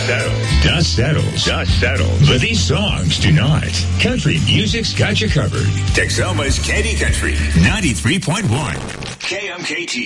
Dust settles. But these songs do not. Country music's got you covered. Texoma's Candy Country 93.1 KMKT.